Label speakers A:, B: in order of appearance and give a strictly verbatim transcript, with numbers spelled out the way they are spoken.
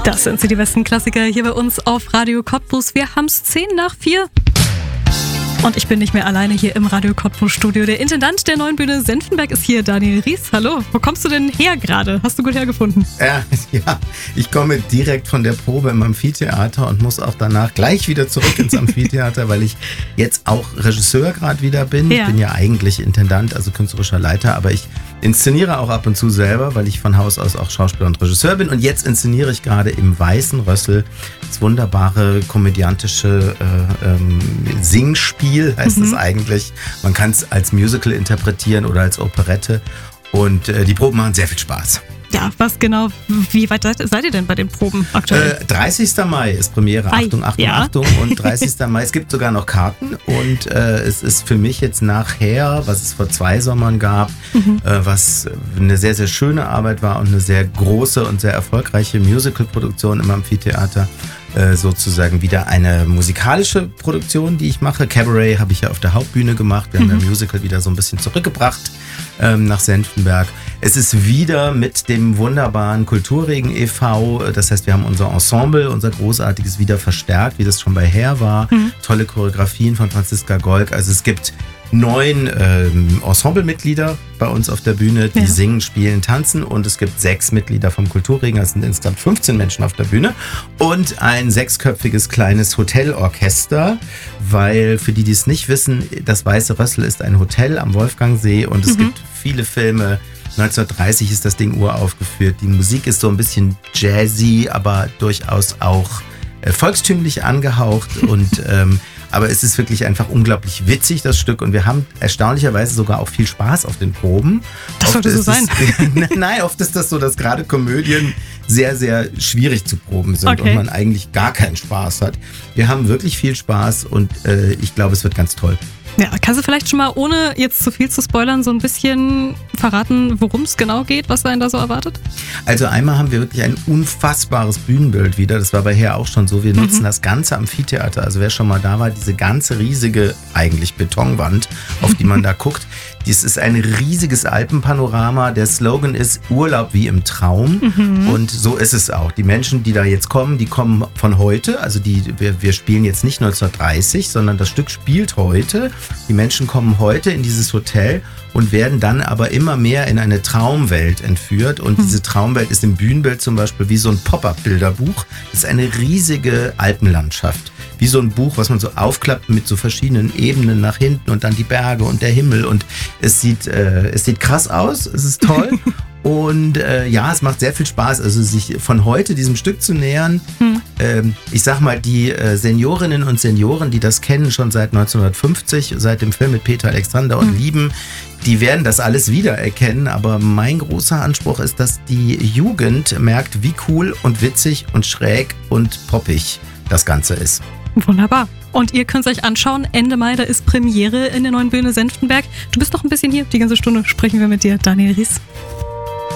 A: Das sind sie, die besten Klassiker hier bei uns auf Radio Cottbus. Wir haben es zehn nach vier. Und ich bin nicht mehr alleine hier im Radio Cottbus Studio. Der Intendant der Neuen Bühne Senftenberg ist hier, Daniel Ries. Hallo, wo kommst du denn her gerade? Hast du gut hergefunden?
B: Ja, ja, ich komme direkt von der Probe im Amphitheater und muss auch danach gleich wieder zurück ins Amphitheater, weil ich jetzt auch Regisseur gerade wieder bin. Ja. Ich bin ja eigentlich Intendant, also künstlerischer Leiter, aber ich inszeniere auch ab und zu selber, weil ich von Haus aus auch Schauspieler und Regisseur bin. Und jetzt inszeniere ich gerade im Weißen Rössel das wunderbare komödiantische äh, ähm, Singspiel, heißt es mhm. eigentlich. Man kann es als Musical interpretieren oder als Operette. Und äh, die Proben machen sehr viel Spaß.
A: Ja, was genau, wie weit seid, seid ihr denn bei den Proben aktuell?
B: Äh, dreißigster Mai ist Premiere,
A: Ei,
B: Achtung, Achtung,
A: ja.
B: Achtung. Und dreißigster Mai, es gibt sogar noch Karten. Und äh, es ist für mich jetzt nachher, was es vor zwei Sommern gab, mhm. äh, was eine sehr, sehr schöne Arbeit war und eine sehr große und sehr erfolgreiche Musical-Produktion im Amphitheater, äh, sozusagen wieder eine musikalische Produktion, die ich mache. Cabaret habe ich ja auf der Hauptbühne gemacht. Wir mhm. haben das Musical wieder so ein bisschen zurückgebracht ähm, nach Senftenberg. Es ist wieder mit dem wunderbaren Kulturregen e V. Das heißt, wir haben unser Ensemble, unser großartiges wieder verstärkt, wie das schon bei Hair war. Mhm. Tolle Choreografien von Franziska Golk. Also es gibt neun ähm, Ensemblemitglieder bei uns auf der Bühne, die ja. singen, spielen, tanzen. Und es gibt sechs Mitglieder vom Kulturregen. Das sind insgesamt fünfzehn Menschen auf der Bühne. Und ein sechsköpfiges kleines Hotelorchester, weil für die, die es nicht wissen, das Weiße Rössel ist ein Hotel am Wolfgangsee und es mhm. gibt viele Filme. neunzehnhundertdreißig ist das Ding uraufgeführt. Die Musik ist so ein bisschen jazzy, aber durchaus auch äh, volkstümlich angehaucht. Und ähm, aber es ist wirklich einfach unglaublich witzig, das Stück. Und wir haben erstaunlicherweise sogar auch viel Spaß auf den Proben.
A: Das sollte so sein.
B: Es, nein, oft ist das so, dass gerade Komödien sehr, sehr schwierig zu proben sind okay. und man eigentlich gar keinen Spaß hat. Wir haben wirklich viel Spaß und äh, ich glaube, es wird ganz toll.
A: Ja, kannst du vielleicht schon mal, ohne jetzt zu viel zu spoilern, so ein bisschen verraten, worum es genau geht, was einen da so erwartet?
B: Also einmal haben wir wirklich ein unfassbares Bühnenbild wieder. Das war bei Hair auch schon so. Wir nutzen mhm. das ganze Amphitheater. Also wer schon mal da war, diese ganze riesige, eigentlich Betonwand, auf die man da guckt. Dies ist ein riesiges Alpenpanorama. Der Slogan ist Urlaub wie im Traum. Mhm. Und so ist es auch. Die Menschen, die da jetzt kommen, die kommen von heute. Also die, wir, wir spielen jetzt nicht neunzehnhundertdreißig, sondern das Stück spielt heute. Die Menschen kommen heute in dieses Hotel und werden dann aber immer mehr in eine Traumwelt entführt. Und mhm. diese Traumwelt ist im Bühnenbild zum Beispiel wie so ein Pop-up-Bilderbuch. Das ist eine riesige Alpenlandschaft. Wie so ein Buch, was man so aufklappt mit so verschiedenen Ebenen nach hinten und dann die Berge und der Himmel. Und es sieht, äh, es sieht krass aus, es ist toll. Und äh, ja, es macht sehr viel Spaß, also sich von heute diesem Stück zu nähern. Hm. Ähm, ich sag mal, die äh, Seniorinnen und Senioren, die das kennen schon seit neunzehnhundertfünfzig, seit dem Film mit Peter Alexander und hm. lieben, die werden das alles wiedererkennen. Aber mein großer Anspruch ist, dass die Jugend merkt, wie cool und witzig und schräg und poppig das Ganze ist.
A: Wunderbar. Und ihr könnt es euch anschauen. Ende Mai, da ist Premiere in der Neuen Bühne Senftenberg. Du bist noch ein bisschen hier. Die ganze Stunde sprechen wir mit dir, Daniel Ries.